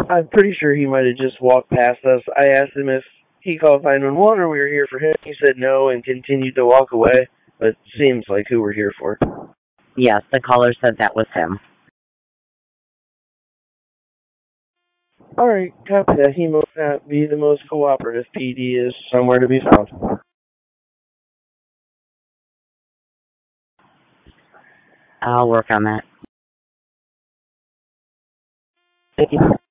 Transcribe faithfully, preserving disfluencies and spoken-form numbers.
I'm pretty sure he might have just walked past us. I asked him if he called nine one one or we were here for him. He said no and continued to walk away, but it seems like who we're here for. Yes, the caller said that was him. Alright, copy that. He must not be the most cooperative. P D is somewhere to be found. I'll work on that. Thank you.